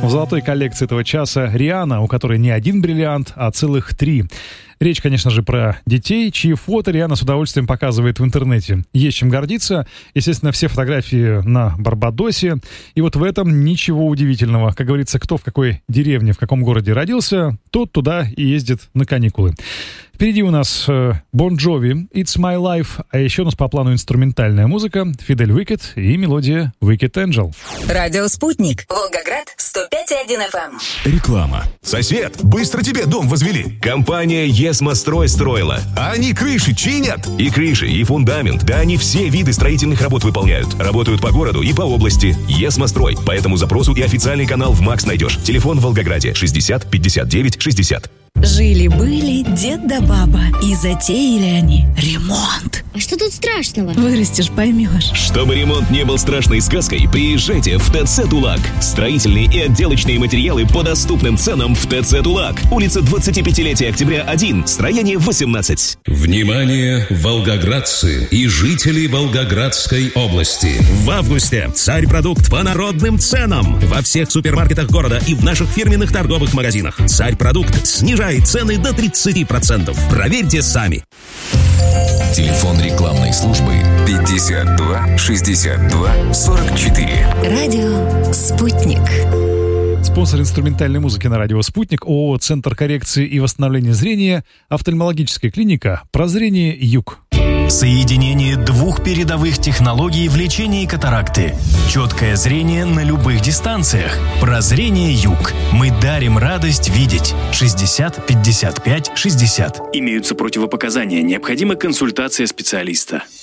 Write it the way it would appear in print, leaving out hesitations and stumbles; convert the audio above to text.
В золотой коллекции этого часа Риhanna, у которой не один бриллиант, а целых 3. Речь, конечно же, про детей, чьи фото Риhanna с удовольствием показывает в интернете. Есть чем гордиться. Естественно, все фотографии на Барбадосе. И вот в этом ничего удивительного. Как говорится, кто в какой деревне, в каком городе родился, тот туда и ездит на каникулы. Впереди у нас Bon Jovi, It's My Life, а еще у нас по плану инструментальная музыка, Фидель Уикет и мелодия Wicked Angel. Радио «Спутник», Волгоград, 105,1 FM. Реклама. Сосед, быстро тебе дом возвели. Компания «Есмострой» строила. А они крыши чинят. И крыши, и фундамент. Да они все виды строительных работ выполняют. Работают по городу и по области. «Есмострой». По этому запросу и официальный канал в МАКС найдешь. Телефон в Волгограде 60 59 60. Жили-были дед да баба, и затеяли они ремонт. А что тут страшного? Вырастешь, поймешь. Чтобы ремонт не был страшной сказкой, приезжайте в ТЦ «Тулак». Строительные и отделочные материалы по доступным ценам в ТЦ «Тулак». Улица 25-летия октября 1, строение 18. Внимание, волгоградцы и жители Волгоградской области. В августе «Царь-продукт» по народным ценам во всех супермаркетах города и в наших фирменных торговых магазинах. «Царь-продукт» снижает цены до 30%. Проверьте сами. Телефон рекламной службы 52 62 44. Радио «Спутник». Спонсор инструментальной музыки на радио «Спутник» ООО «Центр коррекции и восстановления зрения», офтальмологическая клиника «Прозрение Юг». Соединение двух передовых технологий в лечении катаракты. Четкое зрение на любых дистанциях. Прозрение Юг. Мы дарим радость видеть. 60 55 60. Имеются противопоказания. Необходима консультация специалиста.